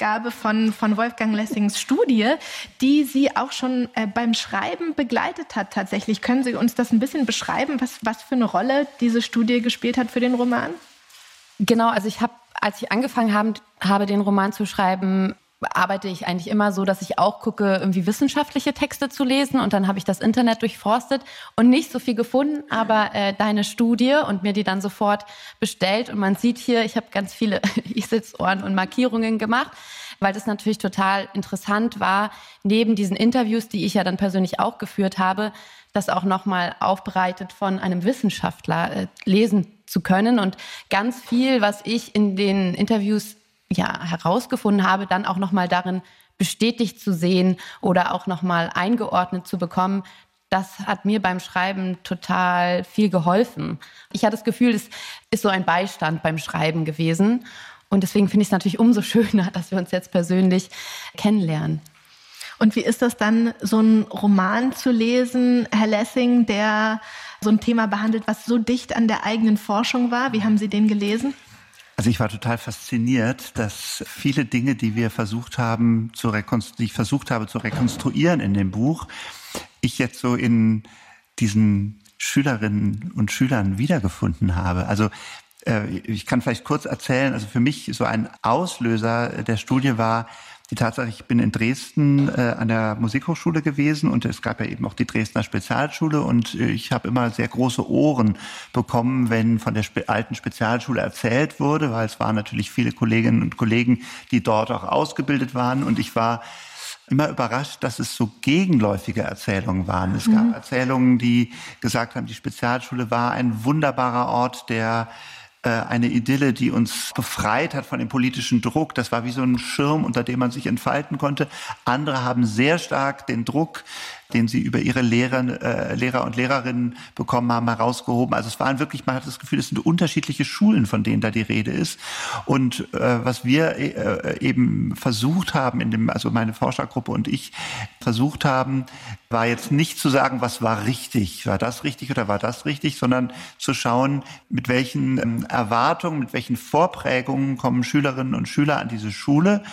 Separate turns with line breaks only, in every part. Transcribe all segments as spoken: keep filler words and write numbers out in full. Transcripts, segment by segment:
Ausgabe von, von Wolfgang Lessings Studie, die Sie auch schon äh, beim Schreiben begleitet hat tatsächlich. Können Sie uns das ein bisschen beschreiben, was, was für eine Rolle diese Studie gespielt hat für den Roman?
Genau, also ich habe, als ich angefangen habe, habe, den Roman zu schreiben, arbeite ich eigentlich immer so, dass ich auch gucke, irgendwie wissenschaftliche Texte zu lesen. Und dann habe ich das Internet durchforstet und nicht so viel gefunden, aber äh, deine Studie und mir die dann sofort bestellt. Und man sieht hier, ich habe ganz viele Eselssohren und Markierungen gemacht, weil das natürlich total interessant war, neben diesen Interviews, die ich ja dann persönlich auch geführt habe, das auch nochmal aufbereitet von einem Wissenschaftler äh, lesen zu können. Und ganz viel, was ich in den Interviews ja, herausgefunden habe, dann auch nochmal darin bestätigt zu sehen oder auch nochmal eingeordnet zu bekommen, das hat mir beim Schreiben total viel geholfen. Ich hatte das Gefühl, es ist so ein Beistand beim Schreiben gewesen. Und deswegen finde ich es natürlich umso schöner, dass wir uns jetzt persönlich kennenlernen.
Und wie ist das dann, so einen Roman zu lesen, Herr Lessing, der so ein Thema behandelt, was so dicht an der eigenen Forschung war? Wie haben Sie den gelesen?
Also ich war total fasziniert, dass viele Dinge, die wir versucht haben zu rekonstru- die ich versucht habe zu rekonstruieren in dem Buch, ich jetzt so in diesen Schülerinnen und Schülern wiedergefunden habe. Also äh, ich kann vielleicht kurz erzählen, also für mich so ein Auslöser der Studie war die Tatsache, ich bin in Dresden äh, an der Musikhochschule gewesen und es gab ja eben auch die Dresdner Spezialschule und äh, ich habe immer sehr große Ohren bekommen, wenn von der Spe- alten Spezialschule erzählt wurde, weil es waren natürlich viele Kolleginnen und Kollegen, die dort auch ausgebildet waren und ich war immer überrascht, dass es so gegenläufige Erzählungen waren. Es gab mhm. Erzählungen, die gesagt haben, die Spezialschule war ein wunderbarer Ort, der eine Idylle, die uns befreit hat von dem politischen Druck. Das war wie so ein Schirm, unter dem man sich entfalten konnte. Andere haben sehr stark den Druck, den sie über ihre Lehrer, äh, Lehrer und Lehrerinnen bekommen haben, herausgehoben. Also es waren wirklich, man hat das Gefühl, es sind unterschiedliche Schulen, von denen da die Rede ist. Und äh, was wir äh, eben versucht haben, in dem, also meine Forschergruppe und ich versucht haben, war jetzt nicht zu sagen, was war richtig, war das richtig oder war das richtig, sondern zu schauen, mit welchen ähm, Erwartungen, mit welchen Vorprägungen kommen Schülerinnen und Schüler an diese Schule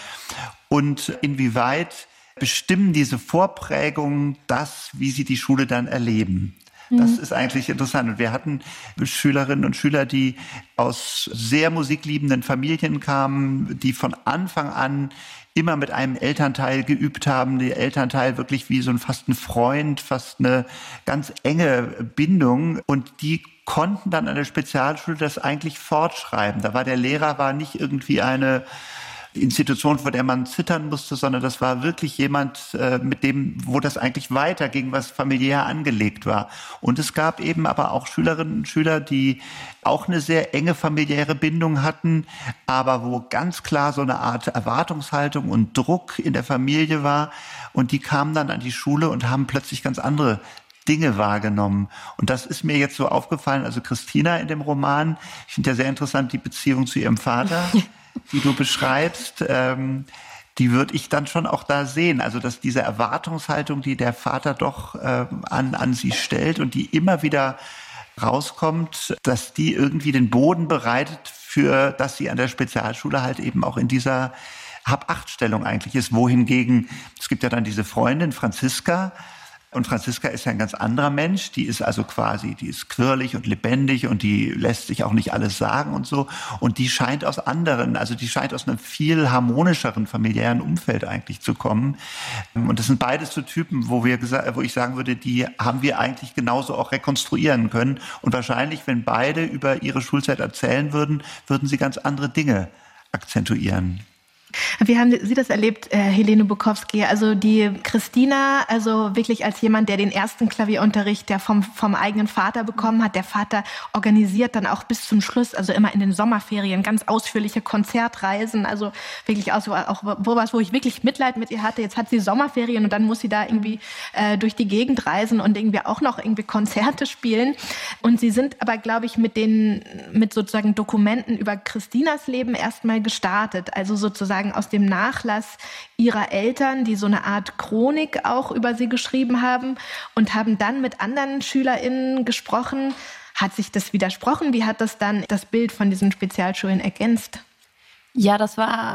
und inwieweit bestimmen diese Vorprägungen das, wie sie die Schule dann erleben. Das ist eigentlich interessant. Und wir hatten Schülerinnen und Schüler, die aus sehr musikliebenden Familien kamen, die von Anfang an immer mit einem Elternteil geübt haben, der Elternteil wirklich wie so ein fast ein Freund, fast eine ganz enge Bindung. Und die konnten dann an der Spezialschule das eigentlich fortschreiben. Da war der Lehrer war nicht irgendwie eine Institution, vor der man zittern musste, sondern das war wirklich jemand, äh, mit dem, wo das eigentlich weiterging, was familiär angelegt war. Und es gab eben aber auch Schülerinnen und Schüler, die auch eine sehr enge familiäre Bindung hatten, aber wo ganz klar so eine Art Erwartungshaltung und Druck in der Familie war. Und die kamen dann an die Schule und haben plötzlich ganz andere Dinge wahrgenommen. Und das ist mir jetzt so aufgefallen, also Christina in dem Roman, ich finde ja sehr interessant die Beziehung zu ihrem Vater, die du beschreibst, ähm, die würde ich dann schon auch da sehen. Also dass diese Erwartungshaltung, die der Vater doch ähm, an, an sie stellt und die immer wieder rauskommt, dass die irgendwie den Boden bereitet für, dass sie an der Spezialschule halt eben auch in dieser Hab-Acht-Stellung eigentlich ist. Wohingegen, es gibt ja dann diese Freundin Franziska, und Franziska ist ja ein ganz anderer Mensch, die ist also quasi, die ist quirlig und lebendig und die lässt sich auch nicht alles sagen und so. Und die scheint aus anderen, also die scheint aus einem viel harmonischeren familiären Umfeld eigentlich zu kommen. Und das sind beides so Typen, wo wir gesagt, wo ich sagen würde, die haben wir eigentlich genauso auch rekonstruieren können. Und wahrscheinlich, wenn beide über ihre Schulzeit erzählen würden, würden sie ganz andere Dinge akzentuieren.
Wie haben Sie das erlebt, äh, Helene Bukowski? Also die Christina, also wirklich als jemand, der den ersten Klavierunterricht, der vom, vom eigenen Vater bekommen hat. Der Vater organisiert dann auch bis zum Schluss, also immer in den Sommerferien, ganz ausführliche Konzertreisen. Also wirklich auch, auch wo was, wo ich wirklich Mitleid mit ihr hatte. Jetzt hat sie Sommerferien und dann muss sie da irgendwie äh, durch die Gegend reisen und irgendwie auch noch irgendwie Konzerte spielen. Und sie sind aber, glaube ich, mit den, mit sozusagen Dokumenten über Christinas Leben erstmal gestartet. Also sozusagen aus dem Nachlass ihrer Eltern, die so eine Art Chronik auch über sie geschrieben haben und haben dann mit anderen SchülerInnen gesprochen. Hat sich das widersprochen? Wie hat das dann das Bild von diesen Spezialschulen ergänzt?
Ja, das war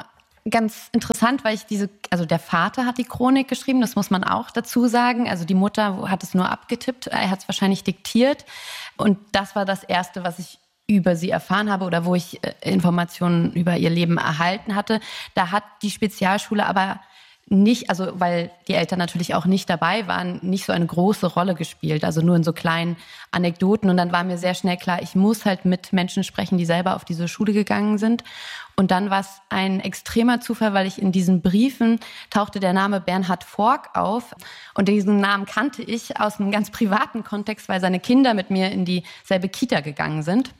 ganz interessant, weil ich diese, also der Vater hat die Chronik geschrieben, das muss man auch dazu sagen. Also die Mutter hat es nur abgetippt, er hat es wahrscheinlich diktiert. Und das war das Erste, was ich über sie erfahren habe oder wo ich Informationen über ihr Leben erhalten hatte. Da hat die Spezialschule aber nicht, also weil die Eltern natürlich auch nicht dabei waren, nicht so eine große Rolle gespielt, also nur in so kleinen Anekdoten. Und dann war mir sehr schnell klar, ich muss halt mit Menschen sprechen, die selber auf diese Schule gegangen sind. Und dann war es ein extremer Zufall, weil ich in diesen Briefen tauchte der Name Bernhard Fork auf. Und diesen Namen kannte ich aus einem ganz privaten Kontext, weil seine Kinder mit mir in dieselbe Kita gegangen sind.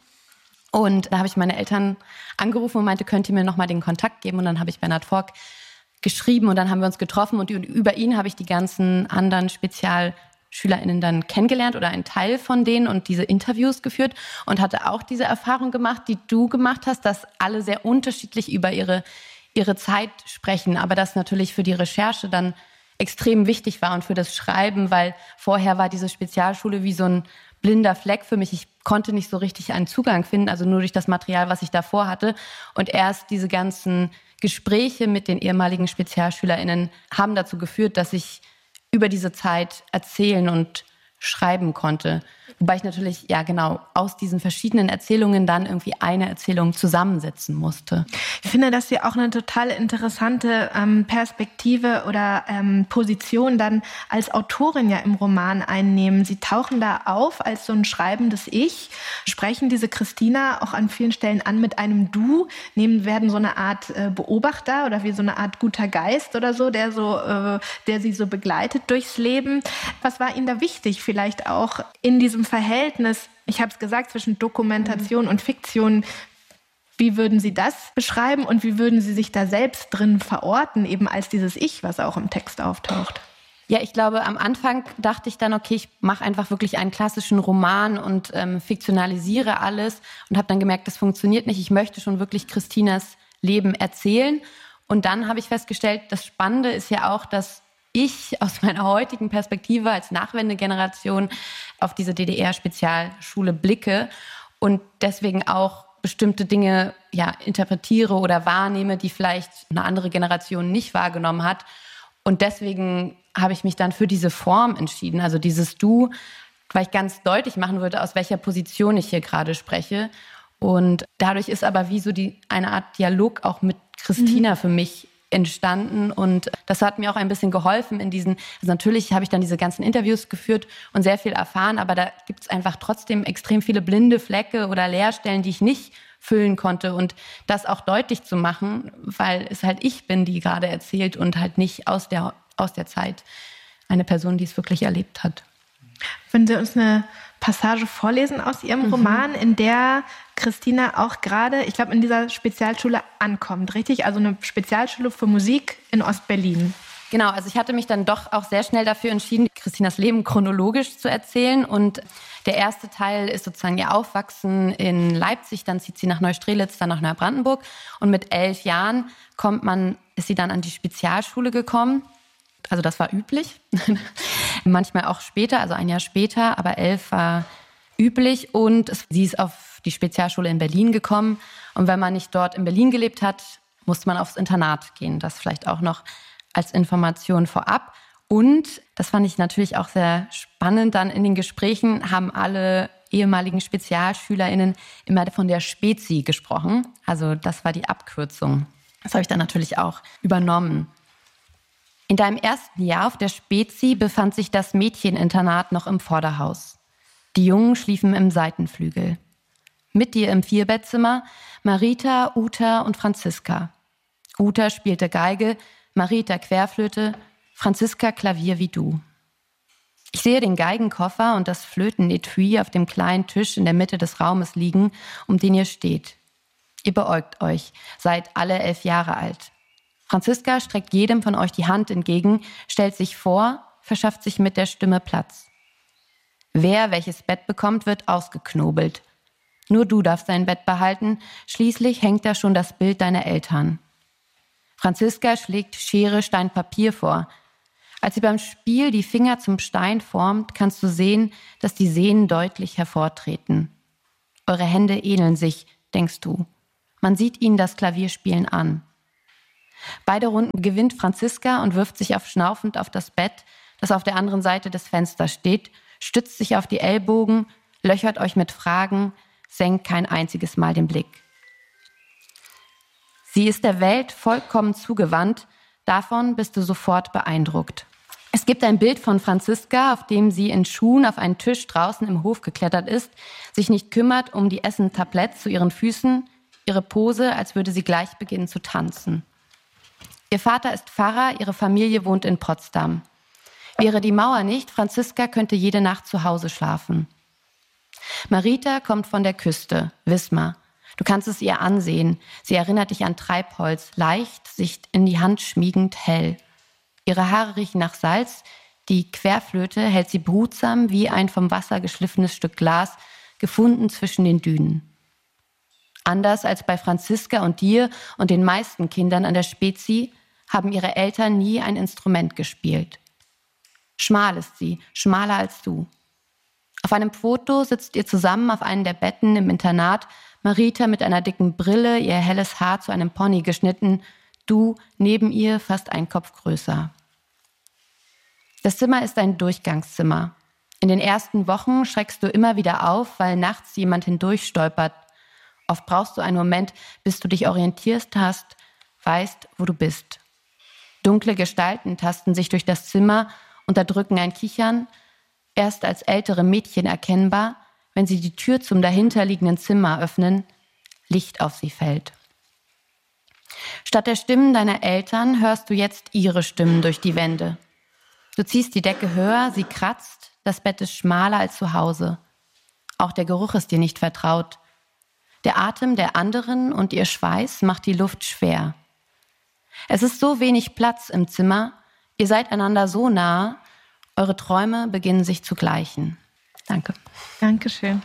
Und da habe ich meine Eltern angerufen und meinte, könnt ihr mir nochmal den Kontakt geben? Und dann habe ich Bernhard Fork geschrieben und dann haben wir uns getroffen und über ihn habe ich die ganzen anderen SpezialschülerInnen dann kennengelernt oder einen Teil von denen und diese Interviews geführt und hatte auch diese Erfahrung gemacht, die du gemacht hast, dass alle sehr unterschiedlich über ihre, ihre Zeit sprechen, aber das natürlich für die Recherche dann extrem wichtig war und für das Schreiben, weil vorher war diese Spezialschule wie so ein blinder Fleck für mich. Ich konnte nicht so richtig einen Zugang finden, also nur durch das Material, was ich davor hatte. Und erst diese ganzen Gespräche mit den ehemaligen SpezialschülerInnen haben dazu geführt, dass ich über diese Zeit erzählen und schreiben konnte. Wobei ich natürlich, ja genau, aus diesen verschiedenen Erzählungen dann irgendwie eine Erzählung zusammensetzen musste.
Ich finde, dass Sie auch eine total interessante ähm, Perspektive oder ähm, Position dann als Autorin ja im Roman einnehmen. Sie tauchen da auf als so ein schreibendes Ich, sprechen diese Christina auch an vielen Stellen an mit einem Du, nehmen, werden so eine Art äh, Beobachter oder wie so eine Art guter Geist oder so, der so, äh, der sie so begleitet durchs Leben. Was war Ihnen da wichtig, vielleicht auch in diesem Verhältnis, ich habe es gesagt, zwischen Dokumentation mhm. und Fiktion? Wie würden Sie das beschreiben und wie würden Sie sich da selbst drin verorten, eben als dieses Ich, was auch im Text auftaucht?
Ja, ich glaube, am Anfang dachte ich dann, okay, ich mache einfach wirklich einen klassischen Roman und ähm, fiktionalisiere alles und habe dann gemerkt, das funktioniert nicht. Ich möchte schon wirklich Christinas Leben erzählen. Und dann habe ich festgestellt, das Spannende ist ja auch, dass ich aus meiner heutigen Perspektive als Nachwendegeneration auf diese D D R-Spezialschule blicke und deswegen auch bestimmte Dinge ja, interpretiere oder wahrnehme, die vielleicht eine andere Generation nicht wahrgenommen hat. Und deswegen habe ich mich dann für diese Form entschieden, also dieses Du, weil ich ganz deutlich machen würde, aus welcher Position ich hier gerade spreche. Und dadurch ist aber wie so die, eine Art Dialog auch mit Christina mhm. für mich entstanden und das hat mir auch ein bisschen geholfen in diesen, also natürlich habe ich dann diese ganzen Interviews geführt und sehr viel erfahren, aber da gibt es einfach trotzdem extrem viele blinde Flecke oder Leerstellen, die ich nicht füllen konnte und das auch deutlich zu machen, weil es halt ich bin, die gerade erzählt und halt nicht aus der, aus der Zeit eine Person, die es wirklich erlebt hat.
Wenn Sie uns eine Passage vorlesen aus Ihrem mhm. Roman, in der Christina auch gerade, ich glaube, in dieser Spezialschule ankommt, richtig? Also eine Spezialschule für Musik in Ostberlin.
Genau, also ich hatte mich dann doch auch sehr schnell dafür entschieden, Christinas Leben chronologisch zu erzählen. Und der erste Teil ist sozusagen ihr Aufwachsen in Leipzig, dann zieht sie nach Neustrelitz, dann nach Neubrandenburg. Und mit elf Jahren kommt man, ist sie dann an die Spezialschule gekommen. Also das war üblich, manchmal auch später, also ein Jahr später, aber elf war üblich und es, sie ist auf die Spezialschule in Berlin gekommen und wenn man nicht dort in Berlin gelebt hat, musste man aufs Internat gehen, das vielleicht auch noch als Information vorab und das fand ich natürlich auch sehr spannend, dann in den Gesprächen haben alle ehemaligen SpezialschülerInnen immer von der Spezi gesprochen, also das war die Abkürzung, das habe ich dann natürlich auch übernommen. In deinem ersten Jahr auf der Spezi befand sich das Mädcheninternat noch im Vorderhaus. Die Jungen schliefen im Seitenflügel. Mit dir im Vierbettzimmer Marita, Uta und Franziska. Uta spielte Geige, Marita Querflöte, Franziska Klavier wie du. Ich sehe den Geigenkoffer und das Flötenetui auf dem kleinen Tisch in der Mitte des Raumes liegen, um den ihr steht. Ihr beäugt euch, seid alle elf Jahre alt. Franziska streckt jedem von euch die Hand entgegen, stellt sich vor, verschafft sich mit der Stimme Platz. Wer welches Bett bekommt, wird ausgeknobelt. Nur du darfst dein Bett behalten, schließlich hängt da schon das Bild deiner Eltern. Franziska schlägt Schere, Stein, Papier vor. Als sie beim Spiel die Finger zum Stein formt, kannst du sehen, dass die Sehnen deutlich hervortreten. Eure Hände ähneln sich, denkst du. Man sieht ihnen das Klavierspielen an. Beide Runden gewinnt Franziska und wirft sich auf schnaufend auf das Bett, das auf der anderen Seite des Fensters steht, stützt sich auf die Ellbogen, löchert euch mit Fragen, senkt kein einziges Mal den Blick. Sie ist der Welt vollkommen zugewandt, davon bist du sofort beeindruckt. Es gibt ein Bild von Franziska, auf dem sie in Schuhen auf einen Tisch draußen im Hof geklettert ist, sich nicht kümmert um die Essen-Tabletts zu ihren Füßen, ihre Pose, als würde sie gleich beginnen zu tanzen. Ihr Vater ist Pfarrer, ihre Familie wohnt in Potsdam. Wäre die Mauer nicht, Franziska könnte jede Nacht zu Hause schlafen. Marita kommt von der Küste, Wismar. Du kannst es ihr ansehen. Sie erinnert dich an Treibholz, leicht, sich in die Hand schmiegend hell. Ihre Haare riechen nach Salz, die Querflöte hält sie behutsam wie ein vom Wasser geschliffenes Stück Glas, gefunden zwischen den Dünen. Anders als bei Franziska und dir und den meisten Kindern an der Spezi haben ihre Eltern nie ein Instrument gespielt. Schmal ist sie, schmaler als du. Auf einem Foto sitzt ihr zusammen auf einem der Betten im Internat, Marita mit einer dicken Brille, ihr helles Haar zu einem Pony geschnitten, du neben ihr fast einen Kopf größer. Das Zimmer ist ein Durchgangszimmer. In den ersten Wochen schreckst du immer wieder auf, weil nachts jemand hindurchstolpert. Oft brauchst du einen Moment, bis du dich orientierst hast, weißt, wo du bist. Dunkle Gestalten tasten sich durch das Zimmer, unterdrücken ein Kichern, erst als ältere Mädchen erkennbar, wenn sie die Tür zum dahinterliegenden Zimmer öffnen, Licht auf sie fällt. Statt der Stimmen deiner Eltern hörst du jetzt ihre Stimmen durch die Wände. Du ziehst die Decke höher, sie kratzt, das Bett ist schmaler als zu Hause. Auch der Geruch ist dir nicht vertraut. Der Atem der anderen und ihr Schweiß macht die Luft schwer. Es ist so wenig Platz im Zimmer, ihr seid einander so nah, eure Träume beginnen sich zu gleichen. Danke.
Dankeschön.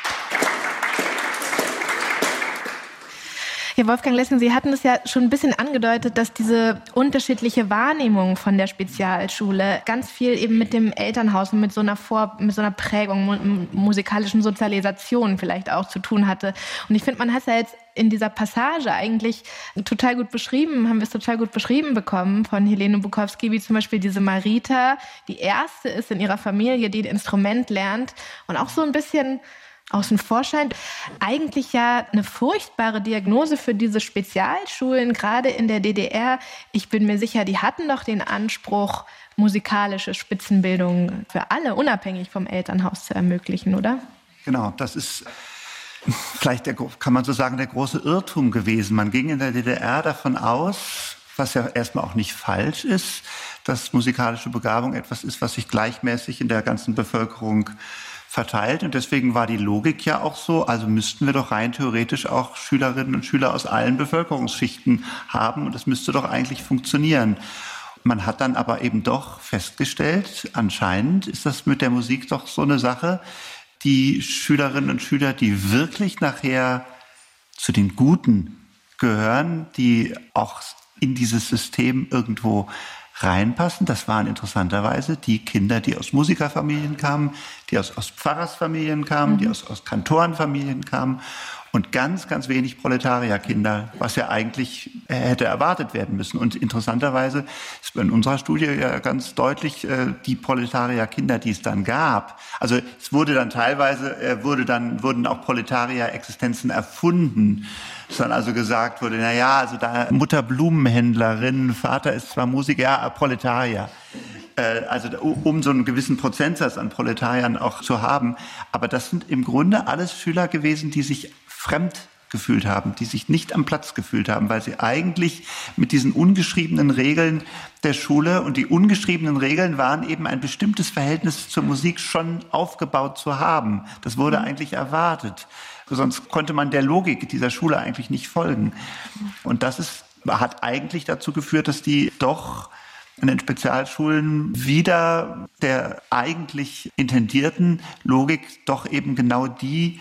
Ja, Wolfgang Lessing, Sie hatten es ja schon ein bisschen angedeutet, dass diese unterschiedliche Wahrnehmung von der Spezialschule ganz viel eben mit dem Elternhaus und mit so einer Vor, mit so einer Prägung, mu- musikalischen Sozialisation vielleicht auch zu tun hatte. Und ich finde, man hat es ja jetzt in dieser Passage eigentlich total gut beschrieben, haben wir es total gut beschrieben bekommen von Helene Bukowski, wie zum Beispiel diese Marita, die erste ist in ihrer Familie, die ein Instrument lernt und auch so ein bisschen außen vor scheint. Eigentlich ja eine furchtbare Diagnose für diese Spezialschulen, gerade in der D D R. Ich bin mir sicher, die hatten doch den Anspruch, musikalische Spitzenbildung für alle, unabhängig vom Elternhaus zu ermöglichen, oder?
Genau, das ist vielleicht, der, kann man so sagen, der große Irrtum gewesen. Man ging in der D D R davon aus, was ja erstmal auch nicht falsch ist, dass musikalische Begabung etwas ist, was sich gleichmäßig in der ganzen Bevölkerung verteilt. Und deswegen war die Logik ja auch so, also müssten wir doch rein theoretisch auch Schülerinnen und Schüler aus allen Bevölkerungsschichten haben und das müsste doch eigentlich funktionieren. Man hat dann aber eben doch festgestellt, anscheinend ist das mit der Musik doch so eine Sache, die Schülerinnen und Schüler, die wirklich nachher zu den Guten gehören, die auch in dieses System irgendwo reinpassen. Das waren interessanterweise die Kinder, die aus Musikerfamilien kamen, die aus, aus Pfarrersfamilien kamen, mhm. die aus, aus Kantorenfamilien kamen und ganz, ganz wenig Proletarierkinder, was ja eigentlich hätte erwartet werden müssen. Und interessanterweise ist in unserer Studie ja ganz deutlich äh, die Proletarierkinder, die es dann gab. Also es wurde dann teilweise, äh, wurde dann, wurden auch Proletarier-Existenzen erfunden. Dass dann also gesagt wurde, na ja, also da Mutter Blumenhändlerin, Vater ist zwar Musiker, ja, Proletarier. Äh, also um so einen gewissen Prozentsatz an Proletariern auch zu haben. Aber das sind im Grunde alles Schüler gewesen, die sich fremd gefühlt haben, die sich nicht am Platz gefühlt haben, weil sie eigentlich mit diesen ungeschriebenen Regeln der Schule, und die ungeschriebenen Regeln waren eben ein bestimmtes Verhältnis zur Musik schon aufgebaut zu haben. Das wurde eigentlich erwartet. Sonst konnte man der Logik dieser Schule eigentlich nicht folgen. Und das ist, hat eigentlich dazu geführt, dass die doch an den Spezialschulen wieder der eigentlich intendierten Logik doch eben genau die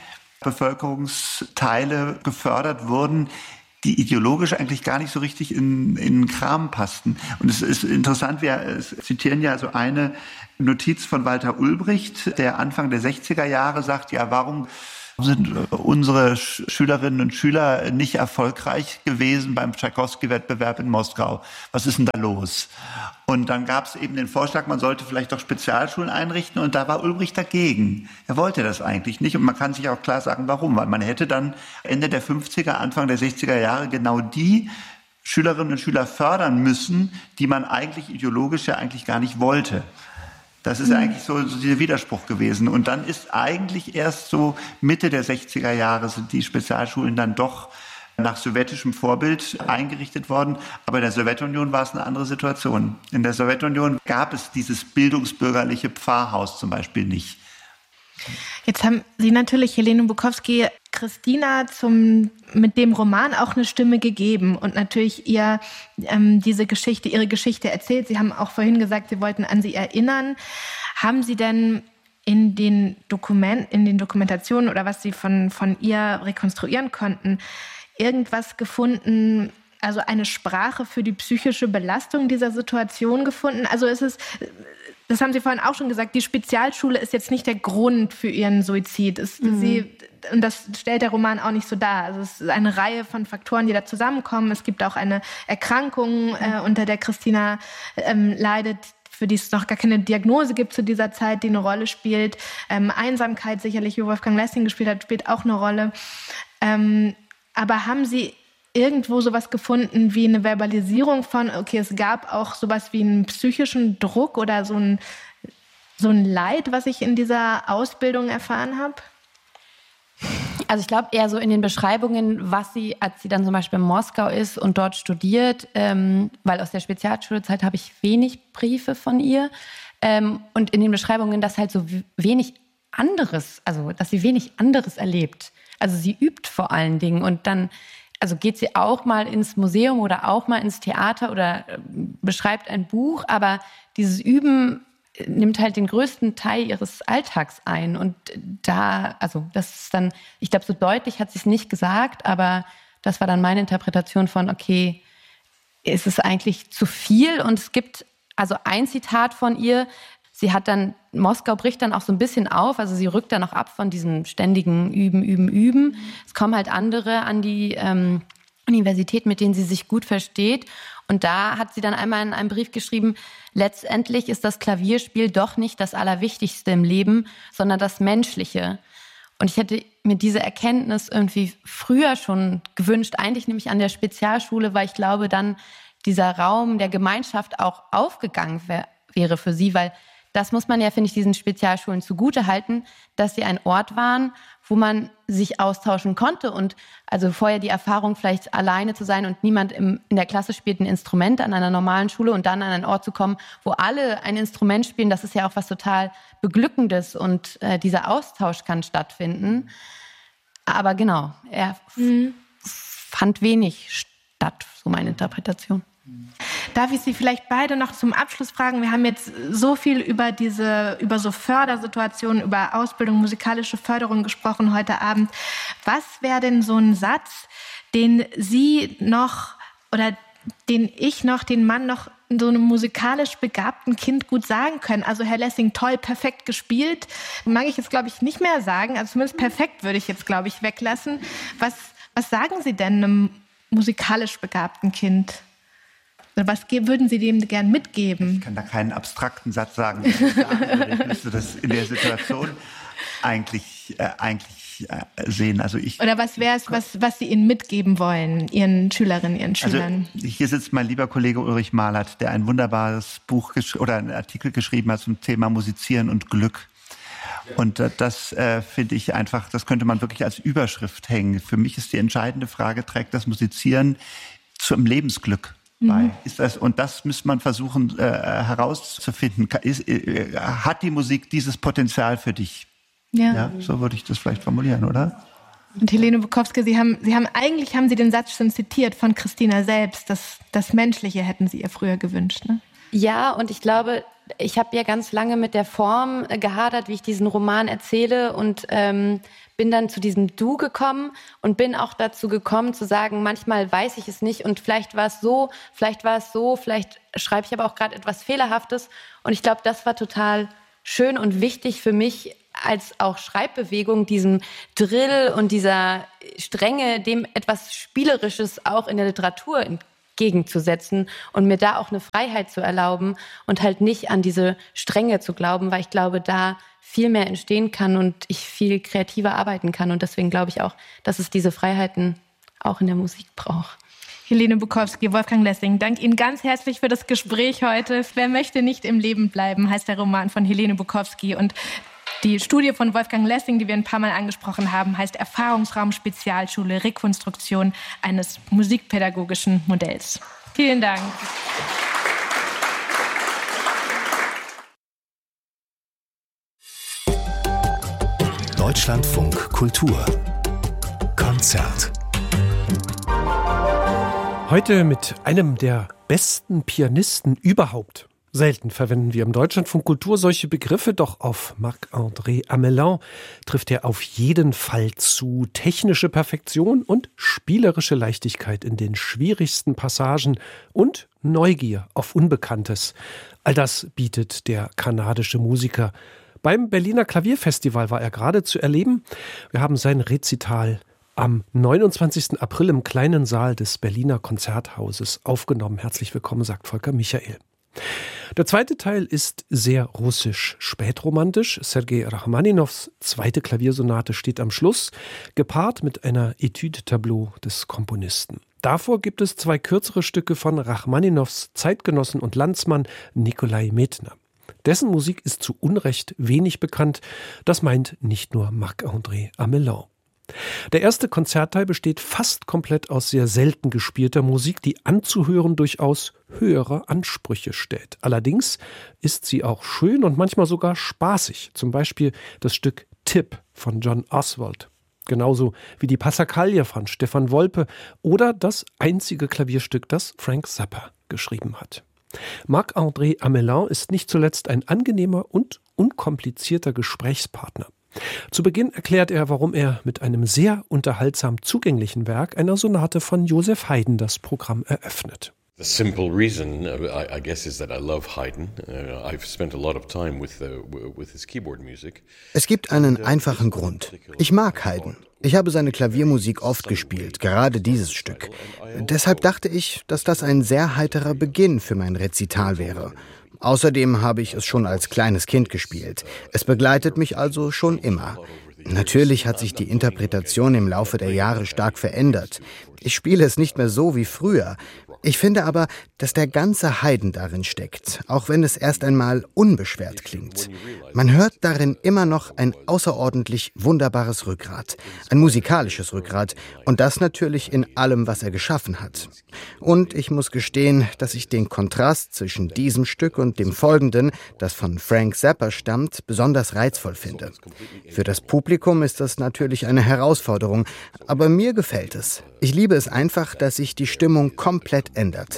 Bevölkerungsteile gefördert wurden, die ideologisch eigentlich gar nicht so richtig in, in den Kram passten. Und es ist interessant, wir zitieren ja so eine Notiz von Walter Ulbricht, der Anfang der sechziger Jahre sagt, ja, warum sind unsere Schülerinnen und Schüler nicht erfolgreich gewesen beim Tschaikowski-Wettbewerb in Moskau. Was ist denn da los? Und dann gab es eben den Vorschlag, man sollte vielleicht doch Spezialschulen einrichten, und da war Ulbricht dagegen. Er wollte das eigentlich nicht, und man kann sich auch klar sagen, warum. Weil man hätte dann Ende der fünfziger, Anfang der sechziger Jahre genau die Schülerinnen und Schüler fördern müssen, die man eigentlich ideologisch ja eigentlich gar nicht wollte. Das ist ja eigentlich so, so dieser Widerspruch gewesen. Und dann ist eigentlich erst so Mitte der sechziger Jahre sind die Spezialschulen dann doch nach sowjetischem Vorbild eingerichtet worden. Aber in der Sowjetunion war es eine andere Situation. In der Sowjetunion gab es dieses bildungsbürgerliche Pfarrhaus zum Beispiel nicht.
Jetzt haben Sie natürlich, Helene Bukowski, Christina zum, mit dem Roman auch eine Stimme gegeben und natürlich ihr ähm, diese Geschichte, ihre Geschichte erzählt. Sie haben auch vorhin gesagt, Sie wollten an sie erinnern. Haben Sie denn in den Dokument, in den Dokumentationen oder was Sie von, von ihr rekonstruieren konnten, irgendwas gefunden, also eine Sprache für die psychische Belastung dieser Situation gefunden? Also ist es, das haben Sie vorhin auch schon gesagt, die Spezialschule ist jetzt nicht der Grund für ihren Suizid. Es, mhm. sie, und das stellt der Roman auch nicht so dar. Also es ist eine Reihe von Faktoren, die da zusammenkommen. Es gibt auch eine Erkrankung, äh, unter der Christina ähm, leidet, für die es noch gar keine Diagnose gibt zu dieser Zeit, die eine Rolle spielt. Ähm, Einsamkeit sicherlich, wie Wolfgang Lessing gespielt hat, spielt auch eine Rolle. Ähm, aber haben Sie irgendwo sowas gefunden wie eine Verbalisierung von, okay, es gab auch sowas wie einen psychischen Druck oder so ein, so ein Leid, was ich in dieser Ausbildung erfahren habe?
Also ich glaube eher so in den Beschreibungen, was sie, als sie dann zum Beispiel in Moskau ist und dort studiert, ähm, weil aus der Spezialschulzeit habe ich wenig Briefe von ihr, ähm, und in den Beschreibungen, dass halt so wenig anderes, also dass sie wenig anderes erlebt. Also sie übt vor allen Dingen und dann also geht sie auch mal ins Museum oder auch mal ins Theater oder äh, beschreibt ein Buch, aber dieses Üben nimmt halt den größten Teil ihres Alltags ein. Und da, also das ist dann, ich glaube, so deutlich hat sie es nicht gesagt, aber das war dann meine Interpretation von, okay, ist es eigentlich zu viel? Und es gibt also ein Zitat von ihr, sie hat dann, Moskau bricht dann auch so ein bisschen auf, also sie rückt dann auch ab von diesem ständigen Üben, Üben, Üben. Mhm. Es kommen halt andere an die ähm, Universität, mit denen sie sich gut versteht. Und da hat sie dann einmal in einem Brief geschrieben, letztendlich ist das Klavierspiel doch nicht das Allerwichtigste im Leben, sondern das Menschliche. Und ich hätte mir diese Erkenntnis irgendwie früher schon gewünscht, eigentlich nämlich an der Spezialschule, weil ich glaube, dann dieser Raum der Gemeinschaft auch aufgegangen wär, wäre für sie, weil das muss man ja, finde ich, diesen Spezialschulen zugutehalten, dass sie ein Ort waren, wo man sich austauschen konnte und also vorher die Erfahrung vielleicht alleine zu sein und niemand im, in der Klasse spielt ein Instrument an einer normalen Schule und dann an einen Ort zu kommen, wo alle ein Instrument spielen, das ist ja auch was total Beglückendes und äh, dieser Austausch kann stattfinden. Aber genau, er mhm. fand wenig statt, so meine Interpretation.
Darf ich Sie vielleicht beide noch zum Abschluss fragen? Wir haben jetzt so viel über diese, über so Fördersituationen, über Ausbildung, musikalische Förderung gesprochen heute Abend. Was wäre denn so ein Satz, den Sie noch oder den ich noch, den Mann noch so einem musikalisch begabten Kind gut sagen können? Also Herr Lessing, toll, perfekt gespielt. Mag ich jetzt, glaube ich, nicht mehr sagen. Also zumindest perfekt würde ich jetzt, glaube ich, weglassen. Was, was sagen Sie denn einem musikalisch begabten Kind? Was würden Sie dem gern mitgeben?
Ich kann da keinen abstrakten Satz sagen. Ich, sagen ich müsste das in der Situation eigentlich, äh, eigentlich äh, sehen. Also ich,
Oder was wäre es, was, was Sie ihnen mitgeben wollen, Ihren Schülerinnen, Ihren Schülern?
Also hier sitzt mein lieber Kollege Ulrich Mahlert, der ein wunderbares Buch gesch- oder einen Artikel geschrieben hat zum Thema Musizieren und Glück. Und äh, das äh, finde ich einfach, das könnte man wirklich als Überschrift hängen. Für mich ist die entscheidende Frage, trägt das Musizieren zum Lebensglück bei? Ist das, und das müsste man versuchen äh, herauszufinden. Ist, äh, hat die Musik dieses Potenzial für dich?
Ja.
Ja, so würde ich das vielleicht formulieren, oder?
Und Helene Bukowski, Sie haben, Sie haben eigentlich haben Sie den Satz schon zitiert von Christina selbst. Das, das Menschliche hätten Sie ihr früher gewünscht, ne?
Ja, und ich glaube, ich habe ja ganz lange mit der Form gehadert, wie ich diesen Roman erzähle und ähm, bin dann zu diesem Du gekommen und bin auch dazu gekommen zu sagen, manchmal weiß ich es nicht und vielleicht war es so, vielleicht war es so, vielleicht schreibe ich aber auch gerade etwas Fehlerhaftes. Und ich glaube, das war total schön und wichtig für mich, als auch Schreibbewegung, diesem Drill und dieser Strenge, dem etwas Spielerisches auch in der Literatur entgegenzusetzen und mir da auch eine Freiheit zu erlauben und halt nicht an diese Strenge zu glauben, weil ich glaube, da viel mehr entstehen kann und ich viel kreativer arbeiten kann. Und deswegen glaube ich auch, dass es diese Freiheiten auch in der Musik braucht.
Helene Bukowski, Wolfgang Lessing, danke Ihnen ganz herzlich für das Gespräch heute. Wer möchte nicht im Leben bleiben, heißt der Roman von Helene Bukowski. Und die Studie von Wolfgang Lessing, die wir ein paar Mal angesprochen haben, heißt Erfahrungsraum Spezialschule, Rekonstruktion eines musikpädagogischen Modells. Vielen Dank.
Deutschlandfunk Kultur Konzert.
Heute mit einem der besten Pianisten überhaupt. Selten verwenden wir im Deutschlandfunk Kultur solche Begriffe, doch auf Marc-André Amelin trifft er auf jeden Fall zu. Technische Perfektion und spielerische Leichtigkeit in den schwierigsten Passagen und Neugier auf Unbekanntes. All das bietet der kanadische Musiker. Beim Berliner Klavierfestival war er gerade zu erleben. Wir haben sein Rezital am neunundzwanzigsten April im kleinen Saal des Berliner Konzerthauses aufgenommen. Herzlich willkommen, sagt Volker Michael. Der zweite Teil ist sehr russisch, spätromantisch. Sergei Rachmaninows zweite Klaviersonate steht am Schluss, gepaart mit einer Etüde-Tableau des Komponisten. Davor gibt es zwei kürzere Stücke von Rachmaninows Zeitgenossen und Landsmann Nikolai Medtner. Dessen Musik ist zu Unrecht wenig bekannt. Das meint nicht nur Marc-André Amelin. Der erste Konzertteil besteht fast komplett aus sehr selten gespielter Musik, die anzuhören durchaus höhere Ansprüche stellt. Allerdings ist sie auch schön und manchmal sogar spaßig. Zum Beispiel das Stück Tip von John Oswald. Genauso wie die Passacaglia von Stefan Wolpe oder das einzige Klavierstück, das Frank Zappa geschrieben hat. Marc-André Amelin ist nicht zuletzt ein angenehmer und unkomplizierter Gesprächspartner. Zu Beginn erklärt er, warum er mit einem sehr unterhaltsam zugänglichen Werk, einer Sonate von Joseph Haydn, das Programm eröffnet.
The simple reason, I, I guess, is that I love Haydn. Uh, I've spent a lot of time with uh, with his keyboard music.
Es gibt einen einfachen Grund. Ich mag Haydn. Ich habe seine Klaviermusik oft gespielt, gerade dieses Stück. Deshalb dachte ich, dass das ein sehr heiterer Beginn für mein Rezital wäre. Außerdem habe ich es schon als kleines Kind gespielt. Es begleitet mich also schon immer. Natürlich hat sich die Interpretation im Laufe der Jahre stark verändert. Ich spiele es nicht mehr so wie früher. Ich finde aber, dass der ganze Haydn darin steckt, auch wenn es erst einmal unbeschwert klingt. Man hört darin immer noch ein außerordentlich wunderbares Rückgrat, ein musikalisches Rückgrat und das natürlich in allem, was er geschaffen hat. Und ich muss gestehen, dass ich den Kontrast zwischen diesem Stück und dem folgenden, das von Frank Zappa stammt, besonders reizvoll finde. Für das Publikum ist das natürlich eine Herausforderung, aber mir gefällt es. Ich liebe es einfach, dass sich die Stimmung komplett ändert.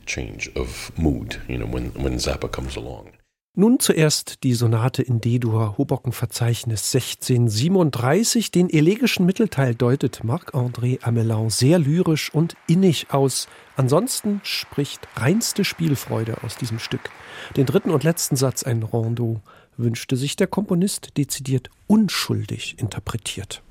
Nun zuerst die Sonate in D-Dur, Hoboken-Verzeichnis sechzehnhundertsiebenunddreißig. Den elegischen Mittelteil deutet Marc-André Amelin sehr lyrisch und innig aus. Ansonsten spricht reinste Spielfreude aus diesem Stück. Den dritten und letzten Satz, ein Rondeau, wünschte sich der Komponist dezidiert unschuldig interpretiert.